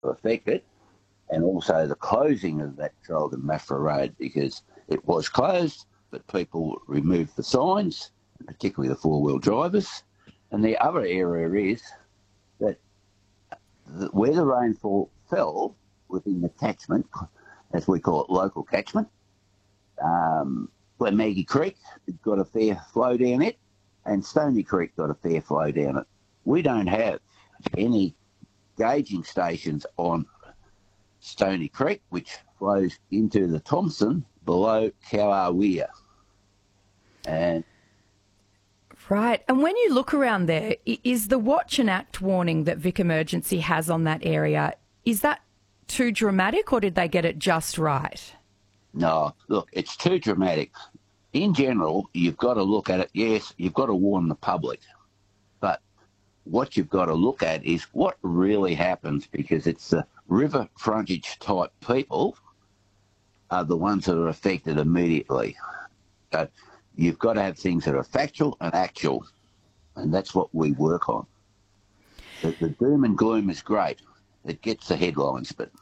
affected, and also the closing of that Traralgon Maffra Road, because it was closed, but people removed the signs, particularly the four-wheel drivers. And the other area is that where the rainfall fell within the catchment, as we call it, local catchment, Glenmaggie Creek got a fair flow down it, and Stony Creek got a fair flow down it. We don't have any gauging stations on Stony Creek, which flows into the Thomson below Kowawea. And right. And when you look around there, is the Watch and Act warning that Vic Emergency has on that area, is that too dramatic, or did they get it just right? No, look, it's too dramatic. In general, you've got to look at it. Yes, you've got to warn the public. But what you've got to look at is what really happens, because it's the river frontage type people are the ones that are affected immediately. So you've got to have things that are factual and actual, and that's what we work on. The doom and gloom is great. It gets the headlines, but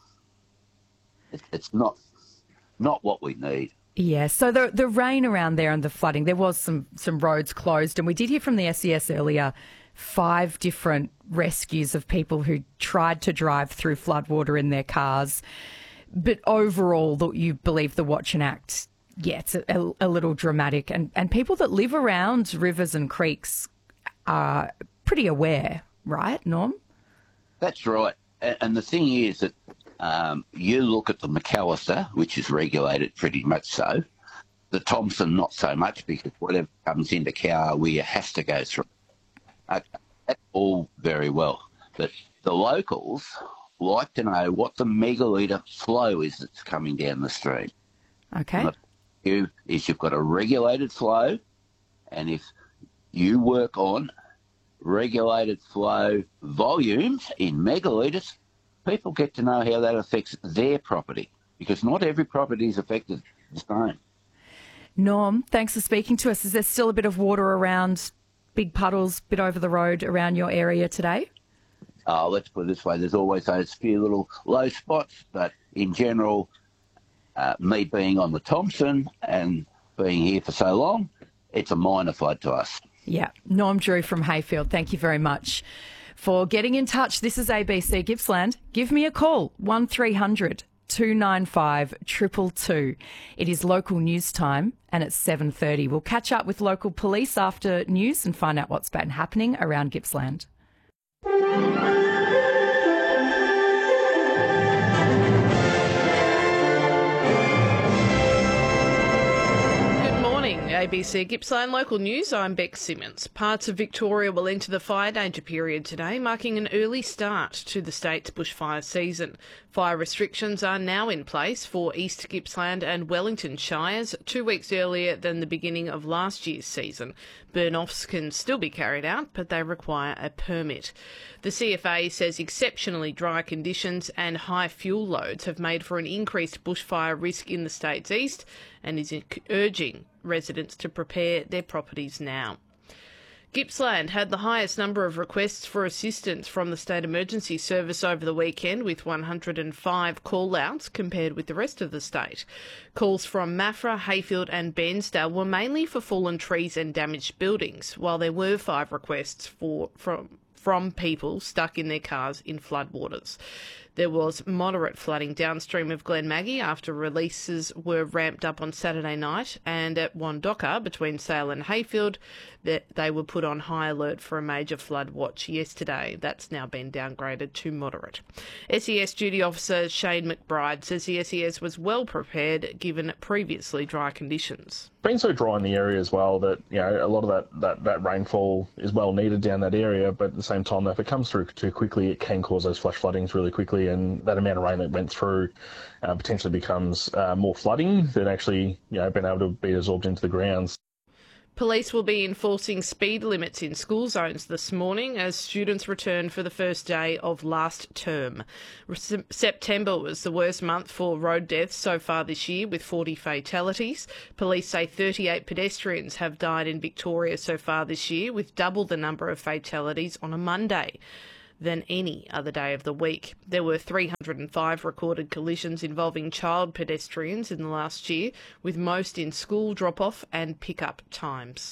it's not what we need. Yeah, so the rain around there and the flooding, there was some roads closed, and we did hear from the SES earlier 5 different rescues of people who tried to drive through floodwater in their cars. But overall, you believe the Watch and Act, yeah, it's a little dramatic. And people that live around rivers and creeks are pretty aware, right, Norm? That's right. And the thing is that you look at the McAllister, which is regulated pretty much so. The Thomson, not so much, because whatever comes into Kowawea has to go through. That's all very well. But the locals like to know what the megalitre flow is that's coming down the stream. Okay. And the view is you've got a regulated flow, and if you work on regulated flow volumes in megalitres, people get to know how that affects their property, because not every property is affected the same. Norm, thanks for speaking to us. Is there still a bit of water around, big puddles, bit over the road around your area today? Let's put it this way, there's always those few little low spots, but in general, me being on the Thomson and being here for so long, it's a minor flood to us. Yeah. Norm Drew from Hayfield, thank you very much for getting in touch. This is ABC Gippsland. Give me a call, 1300 295 222. It is local news time and it's 7:30. We'll catch up with local police after news and find out what's been happening around Gippsland. ABC Gippsland Local News, I'm Beck Simmons. Parts of Victoria will enter the fire danger period today, marking an early start to the state's bushfire season. Fire restrictions are now in place for East Gippsland and Wellington Shires, 2 weeks earlier than the beginning of last year's season. Burn-offs can still be carried out, but they require a permit. The CFA says exceptionally dry conditions and high fuel loads have made for an increased bushfire risk in the state's east, and is urging residents to prepare their properties now. Gippsland had the highest number of requests for assistance from the State Emergency Service over the weekend, with 105 call-outs compared with the rest of the state. Calls from Maffra, Hayfield and Bairnsdale were mainly for fallen trees and damaged buildings, while there were 5 requests from people stuck in their cars in floodwaters. There was moderate flooding downstream of Glenmaggie after releases were ramped up on Saturday night, and at Wandocka between Sale and Hayfield they were put on high alert for a major flood watch yesterday. That's now been downgraded to moderate. SES Duty Officer Shane McBride says the SES was well prepared given previously dry conditions. It's been so dry in the area as well that, you know, a lot of that rainfall is well needed down that area, but at the same time, if it comes through too quickly, it can cause those flash floodings really quickly, and that amount of rain that went through potentially becomes more flooding than actually, you know, being able to be absorbed into the grounds. Police will be enforcing speed limits in school zones this morning as students return for the first day of last term. September was the worst month for road deaths so far this year, with 40 fatalities. Police say 38 pedestrians have died in Victoria so far this year, with double the number of fatalities on a Monday. than any other day of the week. There were 305 recorded collisions involving child pedestrians in the last year, with most in school drop-off and pick-up times.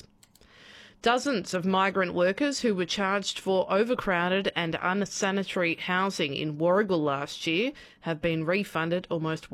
Dozens of migrant workers who were charged for overcrowded and unsanitary housing in Warragul last year have been refunded almost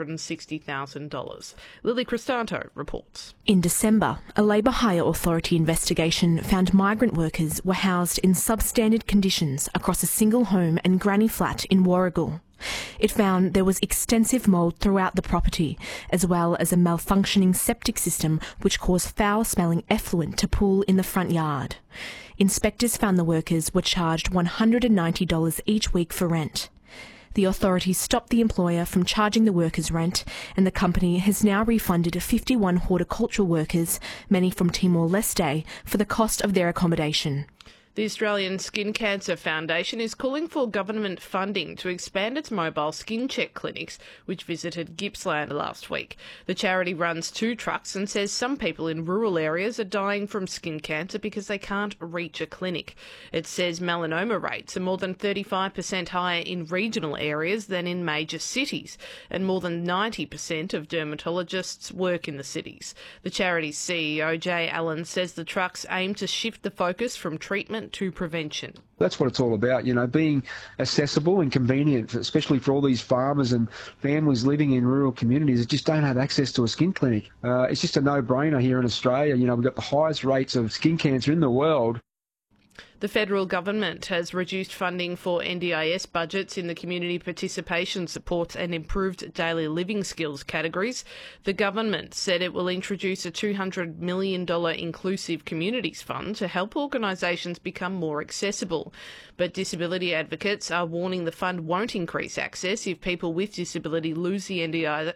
$160,000. Lily Cristanto reports. In December, a Labour Hire Authority investigation found migrant workers were housed in substandard conditions across a single home and granny flat in Warragul. It found there was extensive mould throughout the property, as well as a malfunctioning septic system which caused foul-smelling effluent to pool in the front yard. Inspectors found the workers were charged $190 each week for rent. The authority stopped the employer from charging the workers rent, and the company has now refunded 51 horticultural workers, many from Timor-Leste, for the cost of their accommodation. The Australian Skin Cancer Foundation is calling for government funding to expand its mobile skin check clinics, which visited Gippsland last week. The charity runs 2 trucks and says some people in rural areas are dying from skin cancer because they can't reach a clinic. It says melanoma rates are more than 35% higher in regional areas than in major cities, and more than 90% of dermatologists work in the cities. The charity's CEO, Jay Allen, says the trucks aim to shift the focus from treatment to prevention. That's what it's all about, being accessible and convenient, especially for all these farmers and families living in rural communities that just don't have access to a skin clinic. It's just a no-brainer here in Australia. We've got the highest rates of skin cancer in the world. The federal government has reduced funding for NDIS budgets in the community participation supports and improved daily living skills categories. The government said it will introduce a $200 million inclusive communities fund to help organisations become more accessible. But disability advocates are warning the fund won't increase access if people with disability lose the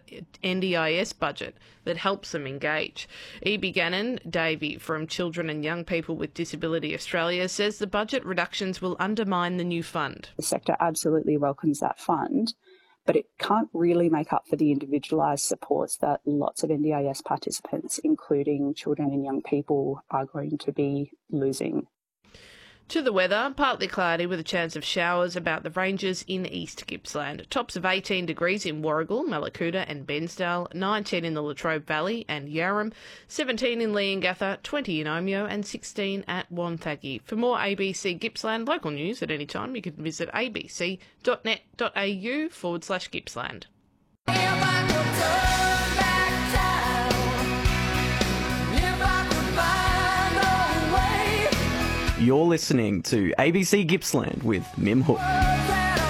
NDIS budget that helps them engage. E.B. Gannon-Davey from Children and Young People with Disability Australia says the budget reductions will undermine the new fund. The sector absolutely welcomes that fund, but it can't really make up for the individualised supports that lots of NDIS participants, including children and young people, are going to be losing. To the weather, partly cloudy with a chance of showers about the ranges in East Gippsland. Tops of 18 degrees in Warragul, Mallacoota and Bensdale, 19 in the Latrobe Valley and Yarram, 17 in Leongatha, 20 in Omeo and 16 at Wonthaggi. For more ABC Gippsland local news at any time, you can visit abc.net.au/Gippsland. You're listening to ABC Gippsland with Mim Hook.